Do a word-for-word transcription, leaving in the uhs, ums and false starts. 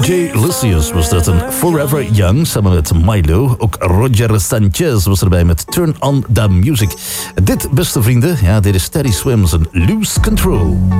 Jay Lucius was dat, een Forever Young samen met Milo. Ook Roger Sanchez was erbij met Turn on the Music. Dit, beste vrienden, ja, dit is Teddy Swims en Lose Control.